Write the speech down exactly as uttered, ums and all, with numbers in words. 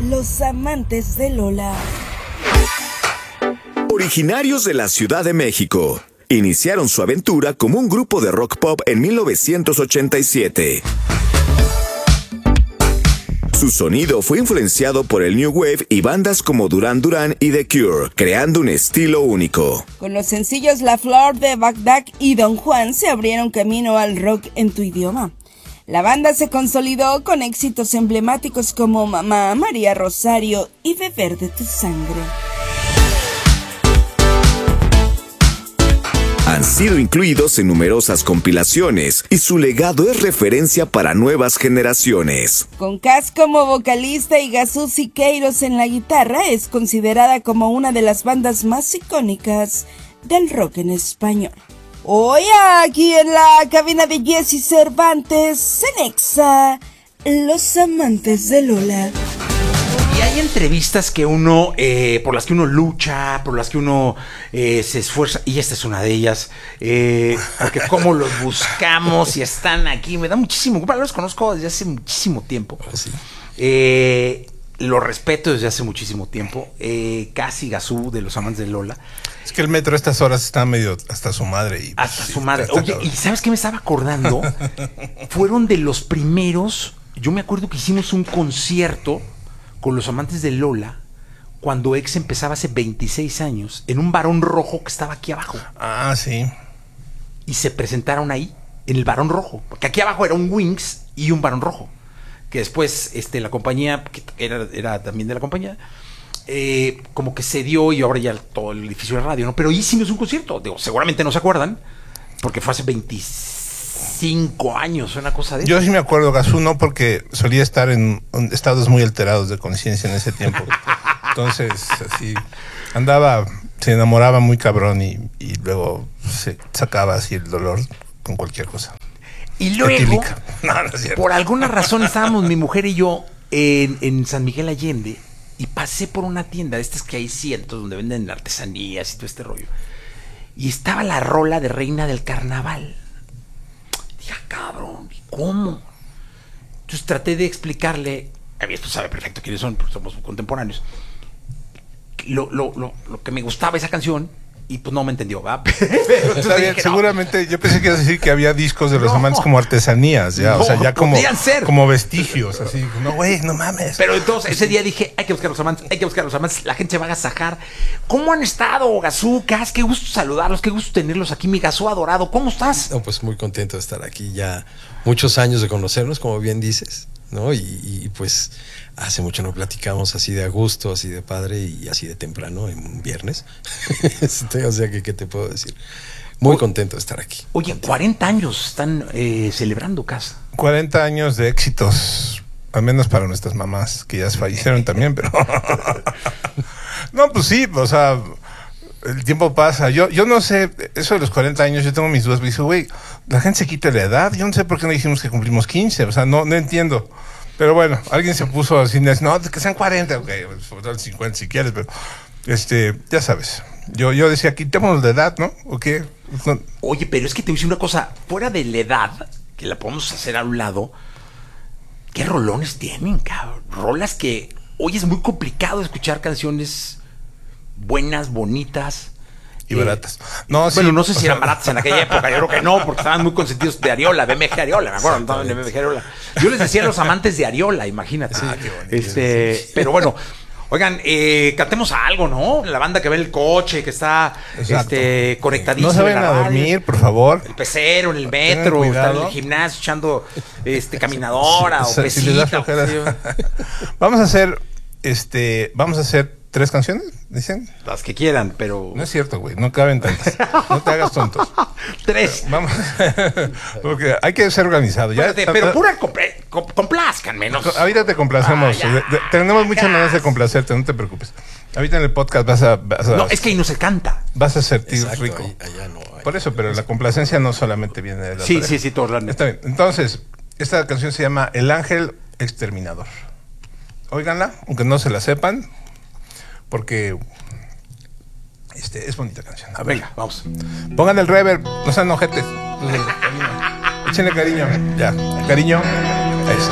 Los amantes de Lola. Originarios de la Ciudad de México, iniciaron su aventura como un grupo de rock pop en mil novecientos ochenta y siete. Su sonido fue influenciado por el New Wave y bandas como Duran Duran y The Cure, creando un estilo único. Con los sencillos La Flor de Bagdad y Don Juan se abrieron camino al rock en tu idioma. La banda se consolidó con éxitos emblemáticos como Mamá, María Rosario y Beber de tu sangre. Han sido incluidos en numerosas compilaciones y su legado es referencia para nuevas generaciones. Con Cass como vocalista y Gazú Siqueiros en la guitarra, es considerada como una de las bandas más icónicas del rock en español. Hoy aquí en la cabina de Jessy Cervantes, en Exa, Los amantes de Lola. Y hay entrevistas que uno, eh, por las que uno lucha, por las que uno eh, se esfuerza, y esta es una de ellas, eh, porque cómo los buscamos y están aquí, me da muchísimo, bueno, los conozco desde hace muchísimo tiempo, sí. eh, los respeto desde hace muchísimo tiempo, eh, Casi Gazú de Los amantes de Lola. Es que el metro a estas horas está medio hasta su madre. Y, hasta sí, su madre. hasta Oye, ¿y sabes qué me estaba acordando? Fueron de los primeros, yo me acuerdo que hicimos un concierto con Los amantes de Lola cuando Ex empezaba hace veintiséis años en un Barón Rojo que estaba aquí abajo. Ah, sí. Y se presentaron ahí en el Barón Rojo, porque aquí abajo era un Wings y un Barón Rojo, que después este, la compañía, que era, era también de la compañía, eh, como que se dio y ahora ya todo el edificio de radio, ¿no? Pero hicimos un concierto, digo, seguramente no se acuerdan, porque fue hace veinticinco años, una cosa de eso. Yo sí me acuerdo, Gazú, no, porque solía estar en estados muy alterados de conciencia en ese tiempo. Entonces, así, andaba, se enamoraba muy cabrón y, y luego se sacaba así el dolor con cualquier cosa. Y luego, no, no es cierto. Por alguna razón estábamos mi mujer y yo en, en San Miguel Allende y pasé por una tienda de estas que hay cientos donde venden artesanías y todo este rollo. Y estaba la rola de Reina del Carnaval. Dije, cabrón, ¿cómo? Entonces traté de explicarle, a mí esto sabe perfecto quiénes son, porque somos contemporáneos, lo, lo, lo, lo que me gustaba esa canción. Y pues no me entendió, ¿va? Está bien, dije, seguramente, no. Yo pensé que ibas a decir que había discos de Los no, amantes como artesanías, ya, no, o sea, ya como, como vestigios, así. No, güey, no mames. Pero entonces ese día dije, hay que buscar Los amantes, hay que buscar Los amantes, la gente se va a agasajar. ¿Cómo han estado, Gazú, Cas? Qué gusto saludarlos, qué gusto tenerlos aquí, mi Gazú adorado. ¿Cómo estás? No, pues muy contento de estar aquí, ya muchos años de conocernos, como bien dices, ¿no? Y, y pues hace mucho no platicamos así de a gusto, así de padre y así de temprano en un viernes. O sea que, ¿qué te puedo decir? Muy o, contento de estar aquí. Oye, contento. cuarenta años están eh, celebrando, Cas. cuarenta años de éxitos, al menos para nuestras mamás, que ya fallecieron también, pero... No, pues sí, o sea, el tiempo pasa. Yo, yo no sé, eso de los cuarenta años, yo tengo mis dudas. Me dice, güey, la gente se quita la edad. Yo no sé por qué no dijimos que cumplimos quince, o sea, no, no entiendo. Pero bueno, alguien se puso así, no, que sean cuarenta, ok, pues, cincuenta si quieres, pero este, ya sabes. Yo, yo decía, quitémonos de edad, ¿no? ¿O qué? No. Oye, pero es que te voy a decir una cosa, fuera de la edad, que la podemos hacer a un lado, ¿qué rolones tienen, cabrón? Rolas que hoy es muy complicado escuchar canciones buenas, bonitas. Y baratas. No, bueno, sí, no sé si sea, eran baratas en aquella época, yo creo que no, porque estaban muy consentidos de Ariola, B M G Ariola, me acuerdo, estaban en B M G Ariola. Yo les decía a los amantes de Ariola, imagínate. Ah, qué bonito. Este, pero bueno, oigan, eh, cantemos algo, ¿no? La banda que ve en el coche, que está este, conectadísima. No se vayan a dormir, por favor. El pecero, en el metro, están en el gimnasio echando este, caminadora sí, o pesita. Si les da flojera. Vamos a hacer, este, vamos a hacer ¿tres canciones? ¿Dicen? Las que quieran, pero... No es cierto, güey, no caben tantas. No te hagas tontos. Tres. Pero vamos, porque hay que ser organizado. Ya, Espérate, pero pura compre, complázcanme. ¿No? Ahorita te complacemos. Ah, de, de, tenemos muchas maneras de complacerte, no te preocupes. Ahorita en el podcast vas a... Vas a no, es que ahí no se canta. Vas a sentir Exacto, rico. Ahí, allá no hay. Por eso, pero la complacencia no solamente viene de la Sí, pareja. sí, sí, todo Está bien. Entonces, esta canción se llama El Ángel Exterminador. Óiganla, aunque no se la sepan, porque este, es bonita canción. A ver, venga, vamos. Pongan el reverb, no sean ojetes. Échenle cariño. Ya, cariño.